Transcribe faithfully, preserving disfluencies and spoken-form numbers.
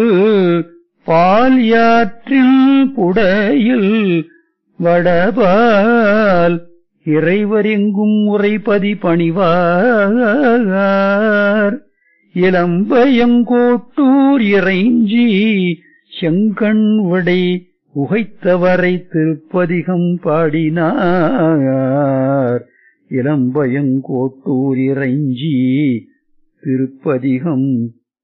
பால் யாற்றில் புடையில் வடபால் இறைவரெங்கும் உரைபதி பணிவார் இளம்பயங்கோட்டூர் இறைஞ்சி செங்கண் விடை உகைத்தவரை திருப்பதிகம் பாடினார். இளம்பயங்கோட்டூர் இறைஞ்சி திருப்பதிகம்